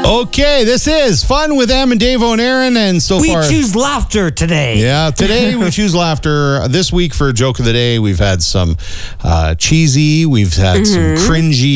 Okay, this is Fun with Em and Dave O'Neill, and so We far... choose laughter today. Yeah, today we choose laughter. This week for Joke of the Day, we've had some cheesy, we've had some cringy,